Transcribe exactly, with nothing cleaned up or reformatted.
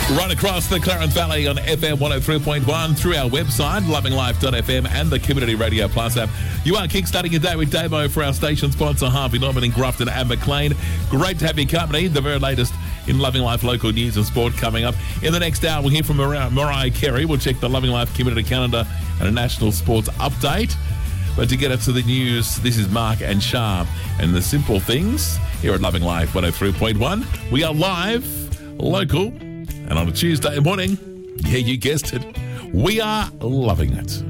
Right across the Clarence Valley on F M one oh three point one through our website, loving life dot f m, and the Community Radio Plus app. You are kickstarting your day with Damo for our station sponsor, Harvey Norman in Grafton and McLean. Great to have your company. The very latest in Loving Life local news and sport coming up. In the next hour, we'll hear from Mar- Mariah Carey. We'll check the Loving Life community calendar and a national sports update. But to get us to the news, this is Mark and Sharp and the simple things here at Loving Life one oh three point one. We are live, local, and on a Tuesday morning, yeah, you guessed it, we are loving it.